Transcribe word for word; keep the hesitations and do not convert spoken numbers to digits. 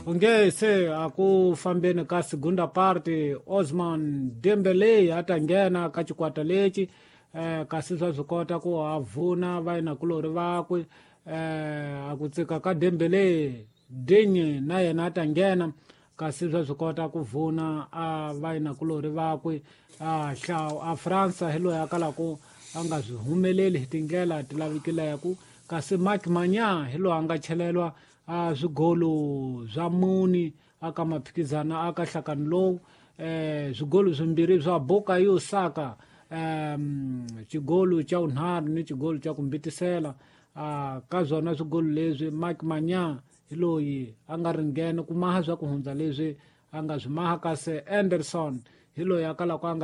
onge se akufambeni ka segunda parte Osman Dembele atangena ka chikwata leci eh, kasi swa swi kota ku havuna vainakulori vakwe eh, akutsika ka Dembele Denye na yena atangena kasi swa swi kota ku vuna a vainakulori vakwe a hla a France helo yakalaku a nga byi humeleli hi tindlela ti lavekileku kasi Mark Manya helo a nga chelelwa a swigolo bya muni aka maphikizana aka hlakani lowu eh swigolo swimbirhi swa Bukayo Saka um xigolo xa unharhu ni xigolo xa ku mbitisela a ka zwona swigolo leswi Mark Manya hi loyi a nga ringene ku maha swa ku hundza leswi a nga swi maha kasi Anderson hi loyi a kalaka a nga